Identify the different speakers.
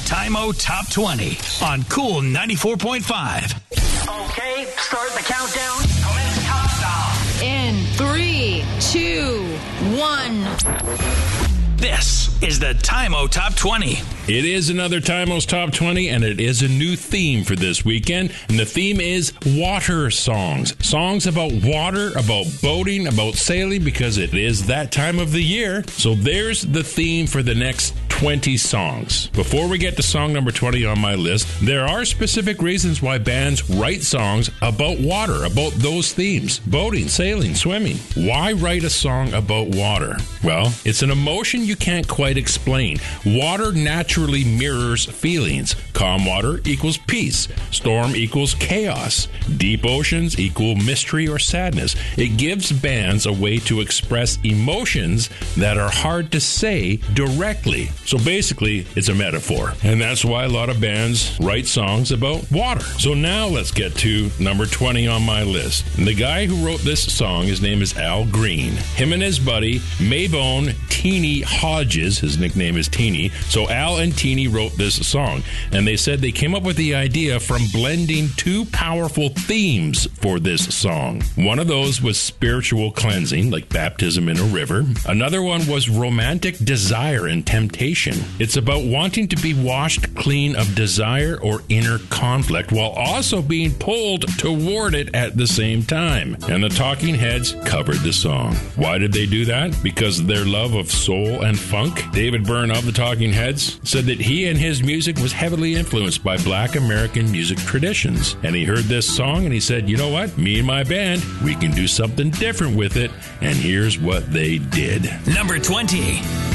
Speaker 1: Time-O Top 20 on Cool 94.5.
Speaker 2: Okay, start the countdown. Commence countdown.
Speaker 3: In 3, 2, 1.
Speaker 1: This is the Time-O Top 20.
Speaker 4: It is another Time-O's Top 20, and it is a new theme for this weekend. And the theme is water songs. Songs about water, about boating, about sailing, because it is that time of the year. So there's the theme for the next 20 songs. Before we get to song number 20 on my list, there are specific reasons why bands write songs about water, about those themes. Boating, sailing, swimming. Why write a song about water? Well, it's an emotion you can't quite explain. Water naturally mirrors feelings. Calm water equals peace. Storm equals chaos. Deep oceans equal mystery or sadness. It gives bands a way to express emotions that are hard to say directly. So basically, it's a metaphor. And that's why a lot of bands write songs about water. So now let's get to number 20 on my list. And the guy who wrote this song, his name is Al Green. Him and his buddy, Maybone Teeny Hodges, his nickname is Teeny. So Al and Teeny wrote this song. And they said they came up with the idea from blending two powerful themes for this song. One of those was spiritual cleansing, like baptism in a river. Another one was romantic desire and temptation. It's about wanting to be washed clean of desire or inner conflict while also being pulled toward it at the same time. And the Talking Heads covered the song. Why did they do that? Because of their love of soul and funk. David Byrne of the Talking Heads said that he and his music was heavily influenced by Black American music traditions. And he heard this song and he said, you know what? Me and my band, we can do something different with it. And here's what they did.
Speaker 1: Number 20.